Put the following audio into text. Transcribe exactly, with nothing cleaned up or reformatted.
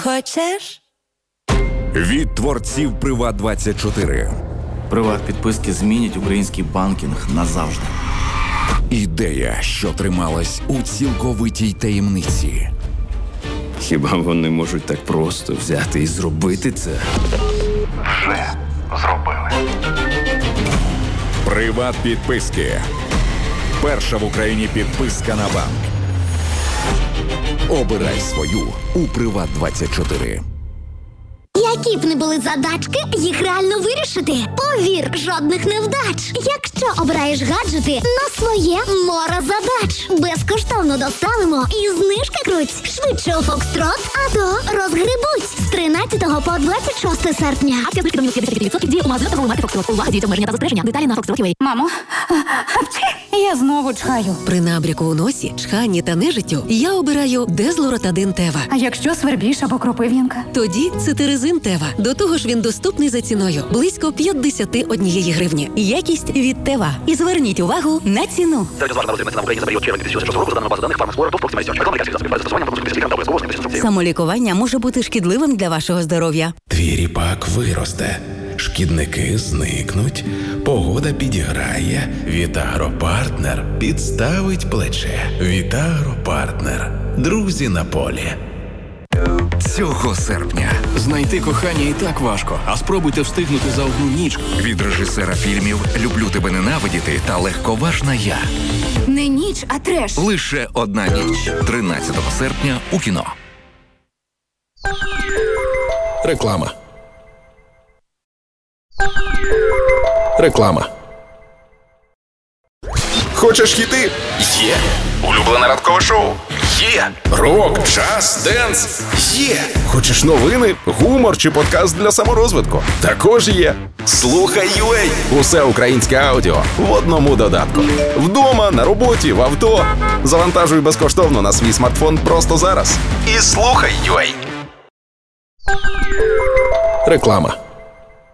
Хочеш? Від творців Приват двадцять чотири. Приват-підписки змінять український банкінг назавжди. Ідея, що трималась у цілковитій таємниці. Хіба вони можуть так просто взяти і зробити це? Вже зробили. Приват-підписки. Перша в Україні підписка на банк. Обирай свою у Приват двадцять чотири. Які б не були задачки, їх реально вирішити. Повір, жодних невдач. Якщо обираєш гаджети на своє море задач. Безкоштовно доставимо і знижки круть. Швидше у Фокстрот, а то розгребуть. З тринадцятого по двадцять шосте серпня. Акція знижки до мінус п'ятдесят відсотків діє у магазинах торгового марки Фокстрот. Увага, діють обмеження та застереження. Деталі на фокстрот крапка ю а. Мамо, я знову чхаю. При набряку у носі, чханні та нежиттю я обираю Дезлоротадин Тева. А якщо свербіж або кропив'янка? Тоді цитиризин Тева. До того ж він доступний за ціною. Близько п'ятдесят однієї гривні. Якість від Тева. І зверніть увагу на ціну. Середньозважена розрібна ціна в Україні за період червня дві тисячі шостого року за даними бази даних Фармакспорт, Топ, Проктимейсіон, рекламних засобів без застосування продуктів без лікарів та обов'язково знайти інструкції. Самолікування може бути шкідливим для вашого здоров'я. Твій ріпак виросте, шкідники зникнуть, погода підіграє, Вітагропартнер підставить плече. Вітагропартнер. Друзі на полі. Цього серпня Знайти кохання і так важко, а спробуйте встигнути за одну ніч. від режисера фільмів «Люблю тебе ненавидіти» та «Легковажна я». Не ніч, а треш. Лише одна ніч. тринадцятого серпня у кіно. Реклама. Реклама. Хочеш хіти? Є. Улюблене ранкове шоу? Є. Рок, джаз, денс? Є. Хочеш новини, гумор чи подкаст для саморозвитку? Також є. Слухай ю а. Усе українське аудіо в одному додатку. Вдома, на роботі, в авто. Завантажуй безкоштовно на свій смартфон просто зараз. І слухай ю а. Реклама.